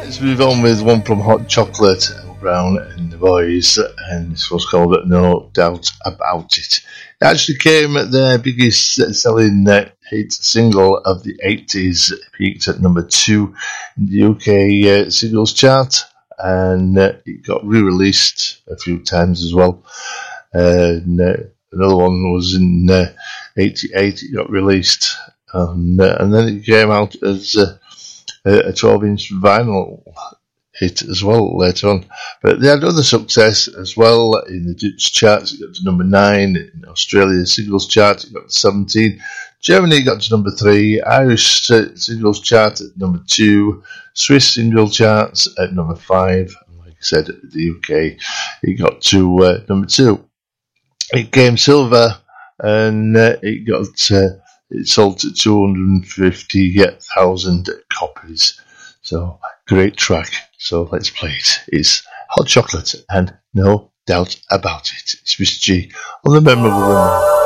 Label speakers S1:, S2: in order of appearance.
S1: Let's move on with one from Hot Chocolate, Brown and the Boys, and this was called No Doubt About It. It actually came their biggest selling hit single of the 80s, peaked at number 2 in the UK singles chart, and it got re-released a few times as well. And another one was in 88, it got released, and then it came out as a 12-inch vinyl hit as well later on. But they had other success as well in the Dutch charts. It got to number 9. In Australia singles chart, it got to 17. Germany got to number 3. Irish singles chart at number 2. Swiss single charts at number 5. And like I said, the UK, it got to number 2. It came silver, and it sold to 250,000 copies. So, great track. So, let's play it. It's Hot Chocolate and No Doubt About It. It's Mr. G on the Memorable Woman.